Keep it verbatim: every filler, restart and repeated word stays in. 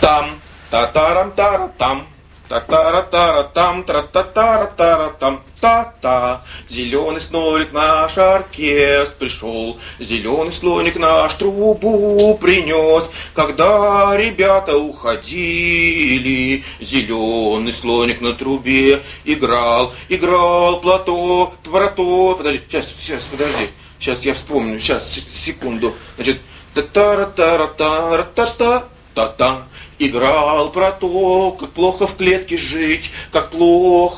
Там, та-тарам, тара-там, та-тара-тара-там, тра-та-тара-тара-там, та-та. Зеленый слоник наш оркестр пришел, зеленый слоник наш трубу принес. Когда ребята уходили, зеленый слоник на трубе играл, играл платок, платок. Подожди, сейчас, сейчас, подожди, сейчас я вспомню, сейчас, секунду. Значит, та-та-ра-та-ра-та-ра-та-та. Та-та, играл про то, как плохо в клетке жить, как плохо